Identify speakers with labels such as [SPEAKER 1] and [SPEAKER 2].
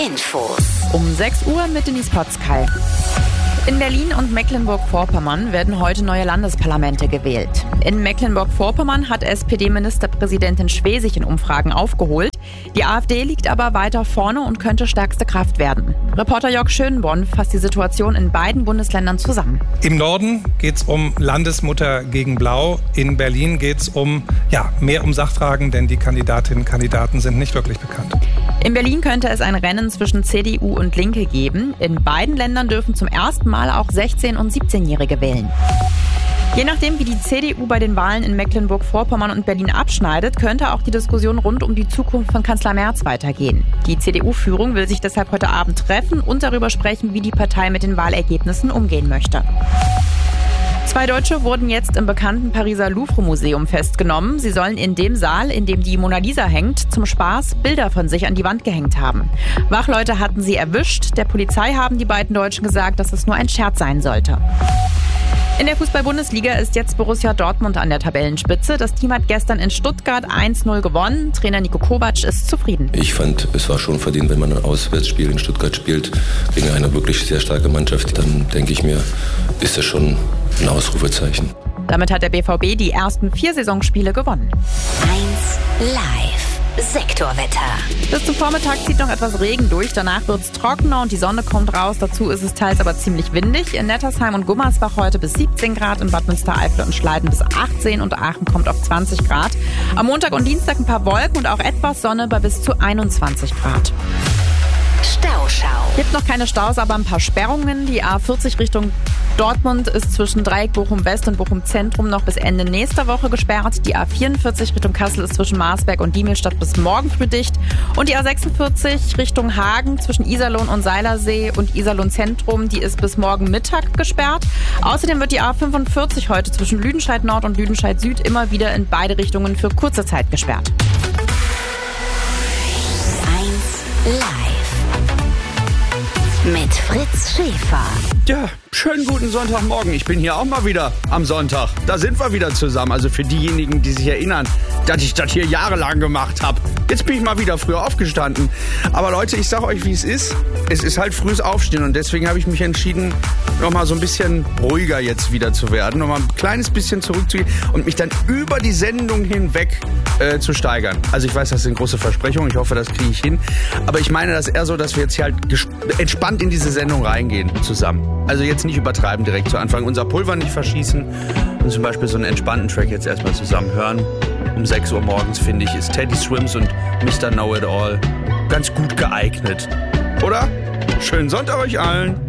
[SPEAKER 1] Infos.
[SPEAKER 2] Um 6 Uhr mit Denise Potzkal. In Berlin und Mecklenburg-Vorpommern werden heute neue Landesparlamente gewählt. In Mecklenburg-Vorpommern hat SPD-Ministerpräsidentin Schwesig in Umfragen aufgeholt. Die AfD liegt aber weiter vorne und könnte stärkste Kraft werden. Reporter Jörg Schönborn fasst die Situation in beiden Bundesländern zusammen.
[SPEAKER 3] Im Norden geht es um Landesmutter gegen Blau. In Berlin geht es mehr um Sachfragen, denn die Kandidatinnen und Kandidaten sind nicht wirklich bekannt.
[SPEAKER 2] In Berlin könnte es ein Rennen zwischen CDU und Linke geben. In beiden Ländern dürfen zum ersten Mal auch 16- und 17-Jährige wählen. Je nachdem, wie die CDU bei den Wahlen in Mecklenburg-Vorpommern und Berlin abschneidet, könnte auch die Diskussion rund um die Zukunft von Kanzler Merz weitergehen. Die CDU-Führung will sich deshalb heute Abend treffen und darüber sprechen, wie die Partei mit den Wahlergebnissen umgehen möchte. 2 Deutsche wurden jetzt im bekannten Pariser Louvre-Museum festgenommen. Sie sollen in dem Saal, in dem die Mona Lisa hängt, zum Spaß Bilder von sich an die Wand gehängt haben. Wachleute hatten sie erwischt. Der Polizei haben die beiden Deutschen gesagt, dass es nur ein Scherz sein sollte. In der Fußball-Bundesliga ist jetzt Borussia Dortmund an der Tabellenspitze. Das Team hat gestern in Stuttgart 1-0 gewonnen. Trainer Niko Kovac ist zufrieden.
[SPEAKER 4] Ich fand, es war schon verdient, wenn man ein Auswärtsspiel in Stuttgart spielt, gegen eine wirklich sehr starke Mannschaft. Dann denke ich mir, ist das schon ein Ausrufezeichen.
[SPEAKER 2] Damit hat der BVB die ersten 4 Saisonspiele gewonnen.
[SPEAKER 1] 1 Live. Sektorwetter.
[SPEAKER 2] Bis zum Vormittag zieht noch etwas Regen durch, danach wird es trockener und die Sonne kommt raus. Dazu ist es teils aber ziemlich windig. In Nettersheim und Gummersbach heute bis 17 Grad, in Bad Münstereifel und Schleiden bis 18 und Aachen kommt auf 20 Grad. Am Montag und Dienstag ein paar Wolken und auch etwas Sonne bei bis zu 21 Grad.
[SPEAKER 1] Stauschau.
[SPEAKER 2] Gibt noch keine Staus, aber ein paar Sperrungen. Die A40 Richtung Dortmund ist zwischen Dreieck Bochum West und Bochum Zentrum noch bis Ende nächster Woche gesperrt. Die A44 Richtung Kassel ist zwischen Marsberg und Diemelstadt bis morgen früh dicht. Und die A46 Richtung Hagen zwischen Iserlohn und Seilersee und Iserlohn Zentrum, die ist bis morgen Mittag gesperrt. Außerdem wird die A45 heute zwischen Lüdenscheid Nord und Lüdenscheid Süd immer wieder in beide Richtungen für kurze Zeit gesperrt.
[SPEAKER 1] 1 Live. Mit Fritz Schäfer.
[SPEAKER 5] Ja, schönen guten Sonntagmorgen. Ich bin hier auch mal wieder am Sonntag. Da sind wir wieder zusammen. Also für diejenigen, die sich erinnern, dass ich das hier jahrelang gemacht habe. Jetzt bin ich mal wieder früher aufgestanden. Aber Leute, ich sag euch, wie es ist. Es ist halt frühes Aufstehen und deswegen habe ich mich entschieden, nochmal so ein bisschen ruhiger jetzt wieder zu werden. Nochmal ein kleines bisschen zurückzugehen und mich dann über die Sendung hinweg zu steigern. Also ich weiß, das sind große Versprechungen. Ich hoffe, das kriege ich hin. Aber ich meine das eher so, dass wir jetzt hier halt entspannt in diese Sendung reingehen zusammen. Also jetzt nicht übertreiben direkt zu Anfang. Unser Pulver nicht verschießen und zum Beispiel so einen entspannten Track jetzt erstmal zusammen hören. Um 6 Uhr morgens, finde ich, ist Teddy Swims und Mr. Know-It-All ganz gut geeignet. Oder? Schönen Sonntag euch allen.